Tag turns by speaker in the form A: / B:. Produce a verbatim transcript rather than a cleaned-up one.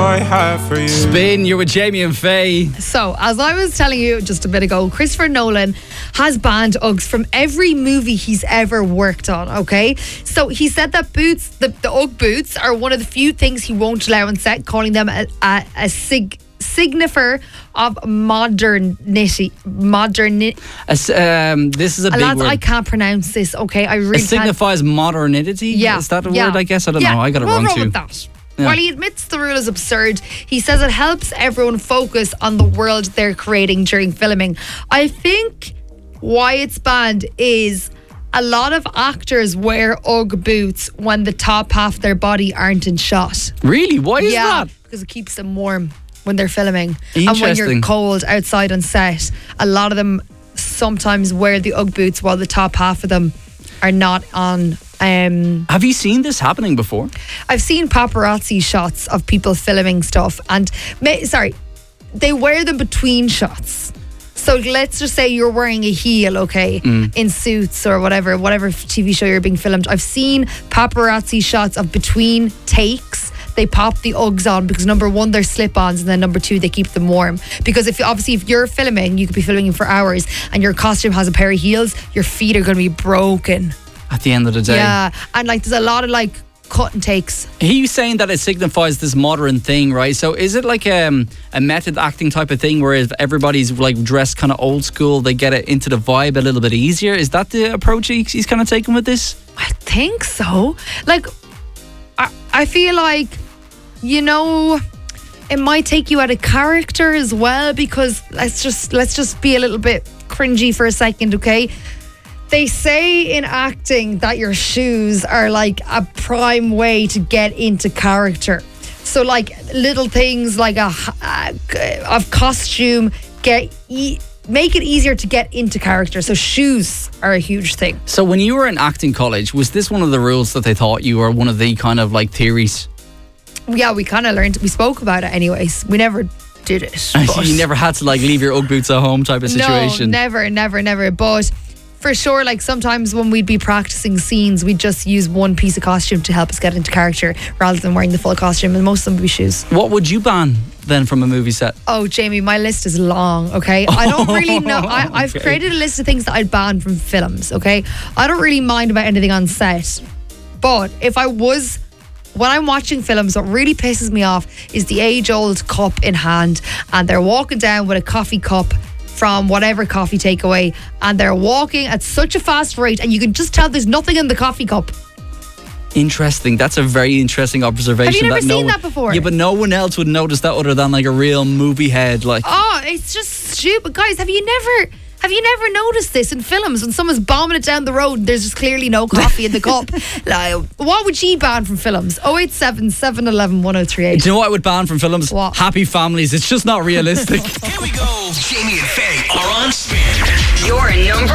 A: I have for you.
B: Spin, you're with Jamie and Faye.
C: So, as I was telling you just a bit ago, Christopher Nolan has banned Uggs from every movie he's ever worked on, okay? So, he said that boots, the, the Ugg boots, are one of the few things he won't allow on set, calling them a, a, a sig, signifier of modernity. Moderni-
B: As, um, this is a big
C: Lads,
B: word.
C: I can't pronounce this, okay? I really
B: It signifies modernity?
C: Yeah.
B: Is that a
C: yeah.
B: word, I guess? I don't
C: yeah.
B: know. I got it
C: we'll
B: wrong
C: roll
B: too.
C: with that.
B: Yeah.
C: While he admits the rule is absurd, he says it helps everyone focus on the world they're creating during filming. I think why it's banned is a lot of actors wear Ugg boots when the top half of their body aren't in shot.
B: Really? Why is
C: yeah,
B: that?
C: because it keeps them warm when they're filming. And when you're
B: Interesting.
C: cold outside on set, a lot of them sometimes wear the Ugg boots while the top half of them are not on. Um,
B: Have you seen this happening before?
C: I've seen paparazzi shots of people filming stuff, and ma- sorry, they wear them between shots. So let's just say you're wearing a heel, okay,
B: Mm.
C: in Suits or whatever, whatever T V show you're being filmed. I've seen paparazzi shots of between takes. They pop the Uggs on because number one, they're slip-ons, and then number two, they keep them warm. Because if obviously if you're filming, you could be filming for hours, and your costume has a pair of heels, your feet are going to be broken.
B: At the end of the day.
C: Yeah, and like there's a lot of like cut and takes.
B: He's saying that it signifies this modern thing, right? So is it like um, a method acting type of thing where if everybody's like dressed kind of old school, they get it into the vibe a little bit easier? Is that the approach he's, he's kind of taking with this?
C: I think so. Like, I, I feel like, you know, it might take you out of character as well, because let's just let's just be a little bit cringy for a second, okay? They say in acting that your shoes are like a prime way to get into character. So like little things like a, a of costume get e- make it easier to get into character. So shoes are a huge thing.
B: So when you were in acting college, was this one of the rules that they taught you, or one of the kind of like theories?
C: Yeah, we kind of learned. We spoke about it anyways. We never did it. but-
B: You never had to like leave your Ugg boots at home type of situation.
C: No, never, never, never. But for sure, like sometimes when we'd be practicing scenes, we'd just use one piece of costume to help us get into character rather than wearing the full costume, and most of them would be shoes.
B: What would you ban then from a movie set?
C: Oh, Jamie, my list is long, okay? I don't really know. I, I've
B: Okay.
C: created a list of things that I'd ban from films, okay? I don't really mind about anything on set. But if I was... When I'm watching films, what really pisses me off is the age-old cup in hand, and they're walking down with a coffee cup from whatever coffee takeaway, and they're walking at such a fast rate, and you can just tell there's nothing in the coffee cup.
B: Interesting. That's a very interesting observation.
C: Have you never
B: that no
C: seen
B: one,
C: that before?
B: Yeah, but no one else would notice that other than like a real movie head. Like,
C: Oh, it's just stupid. Guys, have you never... Have you never noticed this in films when someone's bombing it down the road and there's just clearly no coffee in the cup? Like, what would you ban from films? oh eight seven, seven one one, one oh three eight.
B: do you know what I would ban from films?
C: What?
B: Happy families. It's just not realistic.
D: Here we go. Jamie and Faye are on Spin.
E: Your number